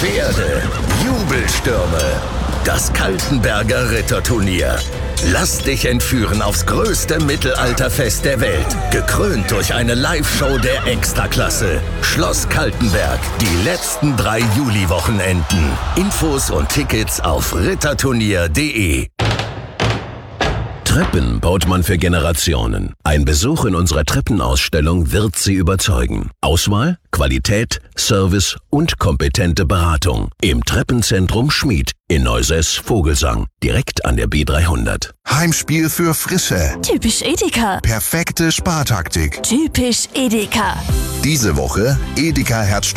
Pferde, Jubelstürme. Das Kaltenberger Ritterturnier. Lass dich entführen aufs größte Mittelalterfest der Welt. Gekrönt durch eine Live-Show der Extraklasse. Schloss Kaltenberg. Die letzten 3 Juliwochenenden. Infos und Tickets auf ritterturnier.de. Treppen baut man für Generationen. Ein Besuch in unserer Treppenausstellung wird Sie überzeugen. Auswahl, Qualität, Service und kompetente Beratung. Im Treppenzentrum Schmied in Neusäß-Vogelsang, direkt an der B300. Heimspiel für Frische. Typisch Edeka. Perfekte Spartaktik. Typisch Edeka. Diese Woche Edeka Herbst